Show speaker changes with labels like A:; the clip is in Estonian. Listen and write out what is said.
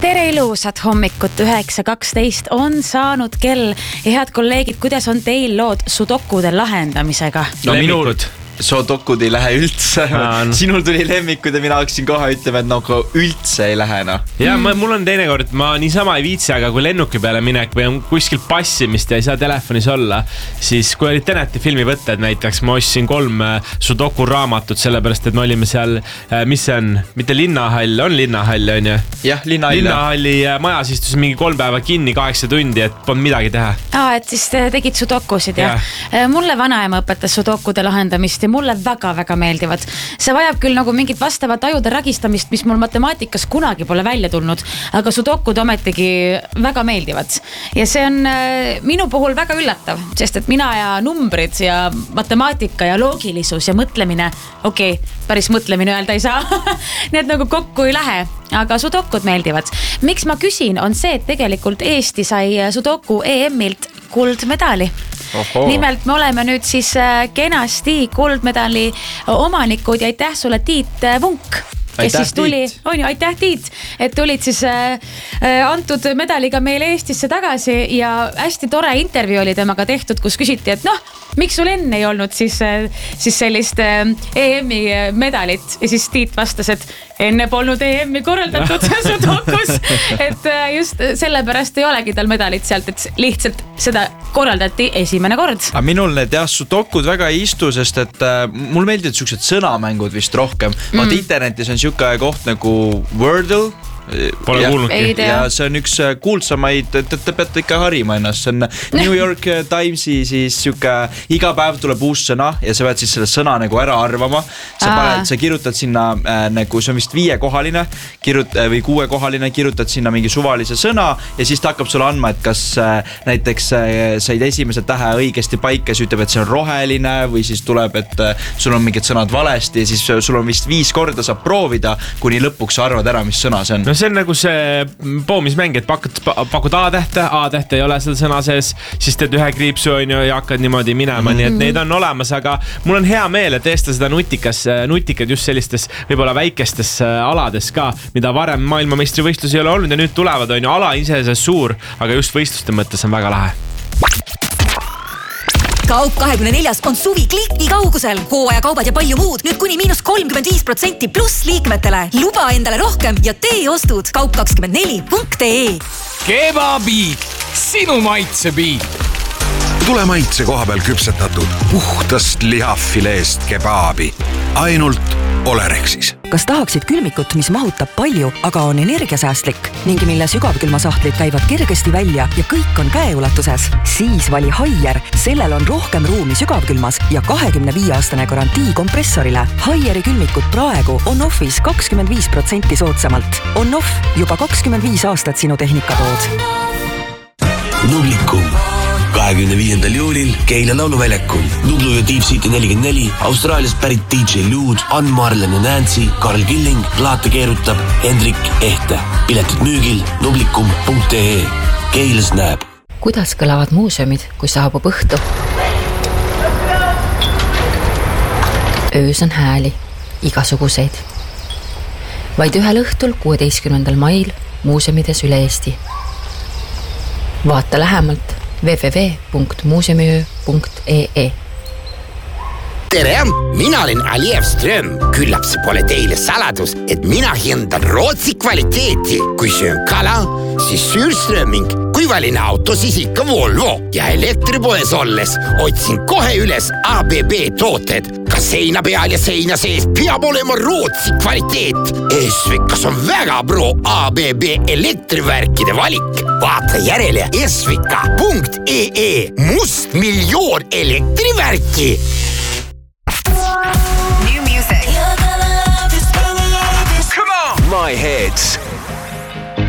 A: Tere ilusat hommikut, 9.12 on saanud kell ja head kolleegid, kuidas on teil lood sudokude lahendamisega?
B: No minul sudokud ei lähe üldse. Sinul tuli lemmikud ja mina hakkasin kohe ütlema, et nagu üldse ei lähe.
C: Ja mul on teinekord, ma niisama ei viitsi, aga kui lennuki peale minek või on kuskil passimist ja ei saa telefonis olla, siis kui oli Teneti filmi võtted näiteks, ma ostsin 3 sudoku raamatut, sellepärast et me olime seal, mis see on, mitte linnahall, on linnahall, on ju?
B: Jah, linnahall.
C: Linnahalli majas istus mingi 3 päeva kinni, 8 tundi, et polnud midagi teha.
A: Et siis tegid sudokusid, jah? Mulle vanaema õpetas sudokude lahendamist ja mulle väga-väga meeldivad. See vajab küll nagu mingit vastavat ajude ragistamist, mis mul matemaatikas kunagi pole välja tulnud, aga sudokud ometigi väga meeldivad. Ja see on minu puhul väga üllatav, sest et mina ja numbrid ja matemaatika ja loogilisus ja mõtlemine, päris mõtlemine öelda ei saa, need nagu kokku ei lähe, aga sudokud meeldivad. Miks ma küsin, on see, et tegelikult Eesti sai sudoku EM-ilt kuldmedali. Nimelt me oleme nüüd siis kenasti kuldmedali omanikud ja aitäh sulle Tiit Vunk, kes siis tuli, aitäh Tiit, et tulid siis antud medaliga meile Eestisse tagasi ja hästi tore intervjuu oli temaga tehtud, kus küsiti, et miks sul enne ei olnud siis sellist EM-i medalit ja siis Tiit vastas, et enne polnud EM-i korraldatud sudokus, et just sellepärast ei olegi tal medalit sealt, et lihtsalt seda korraldati esimene kord.
B: Aga minul need sudokud väga ei istu, sest et mul meeldivad sellised sõnamängud vist rohkem. Vaata internetis on siuke koht nagu Wordle.
C: Pole kuulnudki.
B: Ja see on üks kuulsamaid, te peate ikka harima ennast. See on New York Timesi siis siuke, iga päev tuleb uus sõna ja sa pead siis selle sõna nagu ära arvama. Sa kirjutad sinna, nagu see on vist 5-kohaline või 6-kohaline, kirjutad sinna mingi suvalise sõna ja siis ta hakkab sulle andma, et kas näiteks said esimese tähe õigesti paika, siis ütleb, et see on roheline või siis tuleb, et sul on mingid sõnad valesti ja siis sul on vist 5 korda saab proovida, kuni lõpuks sa arvad ära, mis sõna see on.
C: See on nagu see poomismäng, et pakud A-tähte ei ole seal sõna sees, siis teed 1 kriipsu ja hakkad niimoodi minema, nii et neid on olemas, aga mul on hea meel, et eestlased on nutikad just sellistes võib-olla väikestes alades ka, mida varem maailmameistrivõistlusi ei ole olnud ja nüüd tulevad, ala isesest suur, aga just võistluste mõttes on väga lahe.
D: Kaup 24 on suvi kliki kaugusel. Hooajakaubad ja palju muud. Nüüd kuni -35% pluss liikmetele. Luba endale rohkem ja tee ostud. Kaup24.ee.
E: Kebabiit. Sinu maitsebiit.
F: Tule maitse koha peal küpsetatud puhtast lihafileest kebaabi. Ainult Olerexis.
D: Kas tahaksid külmikut, mis mahutab palju, aga on energiasäästlik ning mille sügavkülmasahtlid käivad kergesti välja ja kõik on käeulatuses? Siis vali Haier. Sellel on rohkem ruumi sügavkülmas ja 25-aastane garantii kompressorile. Haieri külmikut praegu on offis 25% soodsamalt. On off juba 25 aastat sinu tehnikatood.
G: Nublikum. 25. juulil Keila lauluväljakul. Nublu ja Deep City 44, Austraaliast pärit DJ Lude, Ann Marlen ja Nancy, Karl Killing, plaate keerutab Hendrik Ehte. Piletid müügil nublikum.ee. Keilas näeb.
H: Kuidas kõlavad muuseumid, kui saabub õhtu? Öös on hääli, igasuguseid. Vaid ühel õhtul 16. mail muuseumides üle Eesti. Vaata lähemalt www.muuseumiöö.ee.
I: Tere, mina olen Aliev Ström. Küllap see pole teile saladus, et mina hindan Rootsi kvaliteeti. Kui söön kala, siis Sürströming. Kui valin auto, siis ikka Volvo. Ja elektripoes olles otsin kohe üles ABB tooted. Ka seina peal ja seina sees peab olema Rootsi kvaliteet. Esvikas on väga pro ABB elektrivärkide valik. Vaata järele esvika.ee. Must miljoon elektrivärki.
D: New music.
E: Come on.
F: My Hits